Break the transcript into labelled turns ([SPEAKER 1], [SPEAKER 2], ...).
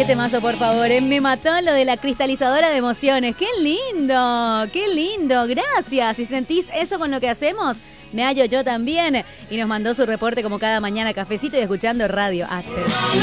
[SPEAKER 1] qué temazo, por favor. Me mató lo de la cristalizadora de emociones. ¡Qué lindo! ¡Qué lindo! Gracias. Si sentís eso con lo que hacemos, me hallo yo también. Y nos mandó su reporte como cada mañana, cafecito y escuchando Radio Asper.